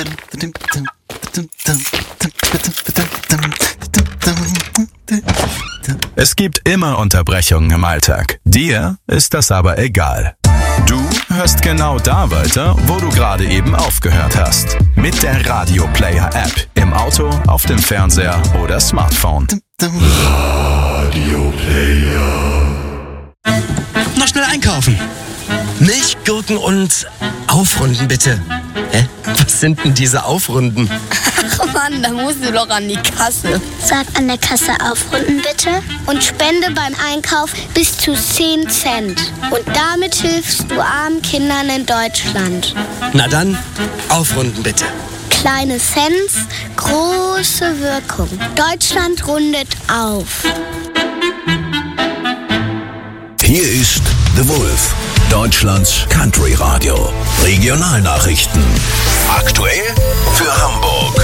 Es gibt immer Unterbrechungen im Alltag. Dir ist das aber egal. Du hörst genau da weiter, wo du gerade eben aufgehört hast. Mit der Radio Player App. Im Auto, auf dem Fernseher oder Smartphone. Radio Player. Noch schnell einkaufen. Milch, Gurken und Aufrunden, bitte. Hä? Was sind denn diese Aufrunden? Ach Mann, da musst du doch an die Kasse. Sag an der Kasse aufrunden bitte und spende beim Einkauf bis zu 10 Cent. Und damit hilfst du armen Kindern in Deutschland. Na dann, aufrunden bitte. Kleine Cents, große Wirkung. Deutschland rundet auf. Hier ist The Wolf, Deutschlands Country Radio. Regionalnachrichten. Aktuell für Hamburg.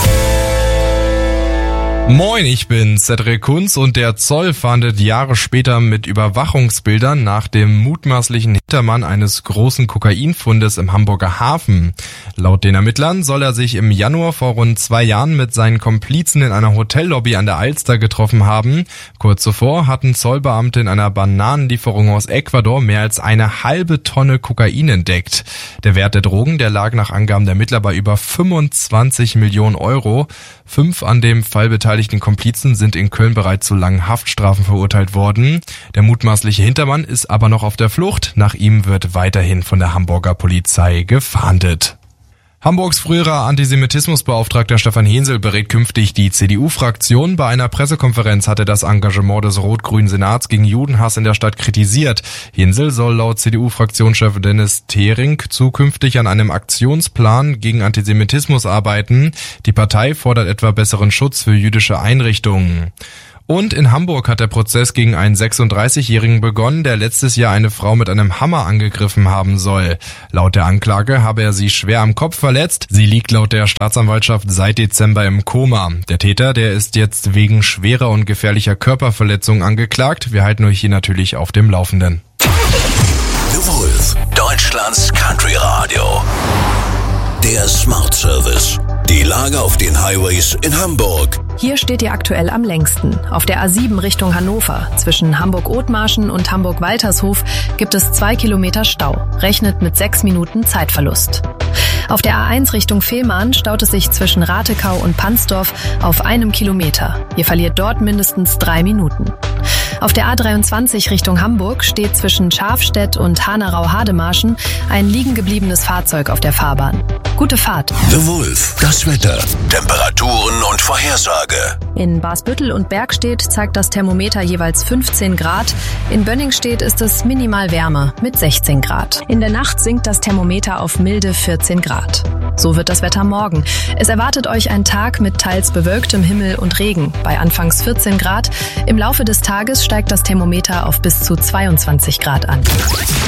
Moin, ich bin Cedric Kunz und der Zoll fahndet Jahre später mit Überwachungsbildern nach dem mutmaßlichen Hintermann eines großen Kokainfundes im Hamburger Hafen. Laut den Ermittlern soll er sich im Januar vor rund 2 Jahren mit seinen Komplizen in einer Hotellobby an der Alster getroffen haben. Kurz zuvor hatten Zollbeamte in einer Bananenlieferung aus Ecuador mehr als 1/2 Tonne Kokain entdeckt. Der Wert der Drogen, der lag nach Angaben der Ermittler bei über 25 Millionen Euro. 5 an dem Fall beteiligten Komplizen sind in Köln bereits zu langen Haftstrafen verurteilt worden. Der mutmaßliche Hintermann ist aber noch auf der Flucht. Nach ihm wird weiterhin von der Hamburger Polizei gefahndet. Hamburgs früherer Antisemitismusbeauftragter Stefan Hensel berät künftig die CDU-Fraktion. Bei einer Pressekonferenz hat er das Engagement des rot-grünen Senats gegen Judenhass in der Stadt kritisiert. Hensel soll laut CDU-Fraktionschef Dennis Thering zukünftig an einem Aktionsplan gegen Antisemitismus arbeiten. Die Partei fordert etwa besseren Schutz für jüdische Einrichtungen. Und in Hamburg hat der Prozess gegen einen 36-Jährigen begonnen, der letztes Jahr eine Frau mit einem Hammer angegriffen haben soll. Laut der Anklage habe er sie schwer am Kopf verletzt. Sie liegt laut der Staatsanwaltschaft seit Dezember im Koma. Der Täter, der ist jetzt wegen schwerer und gefährlicher Körperverletzung angeklagt. Wir halten euch hier natürlich auf dem Laufenden. The Wolf, Deutschlands Country Radio. Der Smart Service. Die Lage auf den Highways in Hamburg. Hier steht ihr aktuell am längsten. Auf der A7 Richtung Hannover. Zwischen Hamburg-Othmarschen und Hamburg-Waltershof gibt es 2 Kilometer Stau. Rechnet mit 6 Minuten Zeitverlust. Auf der A1 Richtung Fehmarn staut es sich zwischen Ratekau und Pansdorf auf 1 Kilometer. Ihr verliert dort mindestens 3 Minuten. Auf der A23 Richtung Hamburg steht zwischen Schafstedt und Hanau-Hademarschen ein liegen gebliebenes Fahrzeug auf der Fahrbahn. Gute Fahrt. The Wolf, das Wetter, Temperaturen und Vorhersage. In Barsbüttel und Bergstedt zeigt das Thermometer jeweils 15 Grad. In Bönningstedt ist es minimal wärmer mit 16 Grad. In der Nacht sinkt das Thermometer auf milde 14 Grad. So wird das Wetter morgen. Es erwartet euch ein Tag mit teils bewölktem Himmel und Regen. Bei anfangs 14 Grad. Im Laufe des Tages steigt das Thermometer auf bis zu 22 Grad an.